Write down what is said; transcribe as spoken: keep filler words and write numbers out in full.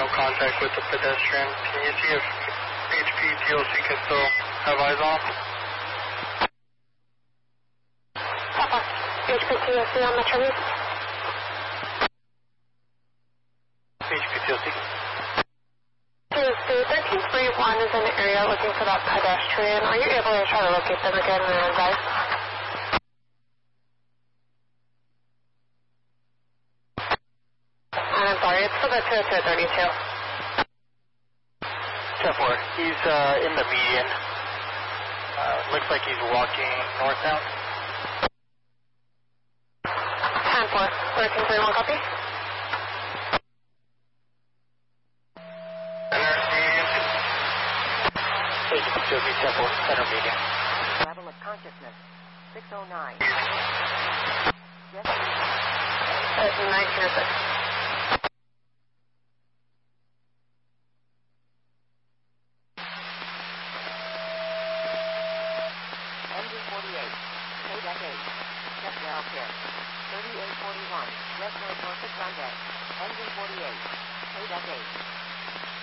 contact with the pedestrian. Can you see if H P T L C can still have eyes on him? Papa, H P T L C on Metro East. H P T L C. thirteen forty-one is in the area looking for that pedestrian. Are you able to try to locate them again and advise? I'm sorry, it's for the two two thirty-two. ten four, he's uh, in the median. Uh, looks like he's walking northbound. ten four, thirteen forty-one, copy? H P T L C ten four, center median. Level of consciousness, six oh nine. Yes, That's nineteen oh six. Engine forty-eight, Kodak eight, Chevrolet Care, thirty-eight forty-one, West North Norfolk Grande, Engine forty-eight, Kodak eight.